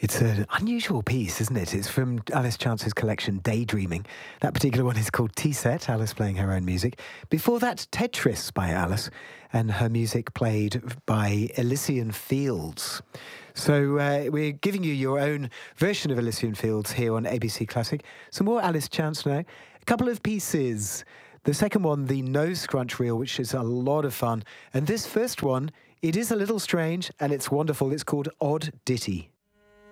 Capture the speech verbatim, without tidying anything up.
It's an unusual piece, isn't it? It's from Alice Chance's collection, Daydreaming. That particular one is called Tea-Set, Alice playing her own music. Before that, Tetris by Alice, and her music played by Elysian Fields. So uh, we're giving you your own version of Elysian Fields here on A B C Classic. Some more Alice Chance now. A couple of pieces. The second one, the Nose Scrunch Reel, which is a lot of fun. And this first one, it is a little strange, and it's wonderful. It's called Odd Ditty.